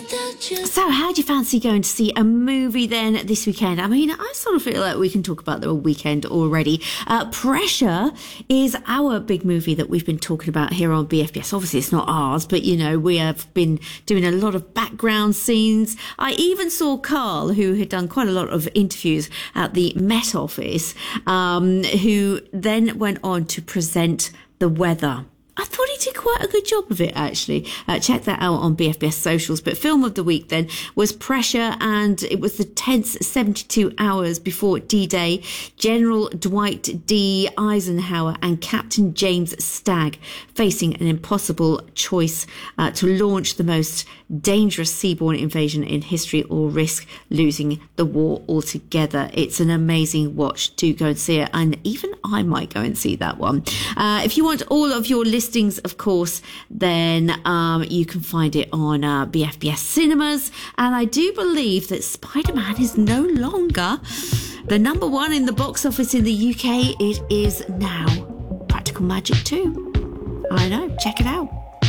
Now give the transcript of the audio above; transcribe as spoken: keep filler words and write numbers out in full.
So how do you fancy going to see a movie then this weekend? I mean, I sort of feel like we can talk about the weekend already. Uh, Pressure is our big movie that we've been talking about here on B F B S. Obviously, it's not ours, but, you know, we have been doing a lot of background scenes. I even saw Carl, who had done quite a lot of interviews at the Met Office, um, who then went on to present the weather. I thought he did quite a good job of it, actually. Uh, check that out on B F B S socials. But film of the week then was Pressure, and it was the tense seventy-two hours before D-Day. General Dwight D. Eisenhower and Captain James Stagg facing an impossible choice uh, to launch the most dangerous seaborne invasion in history or risk losing the war altogether. It's an amazing watch. Do go and see it, and even I might go and see that one. Uh, if you want all of your listings, of course, then um, you can find it on uh, B F B S Cinemas. And I do believe that Spider-Man is no longer the number one in the box office in the U K. It is now Practical Magic two. I know, check it out.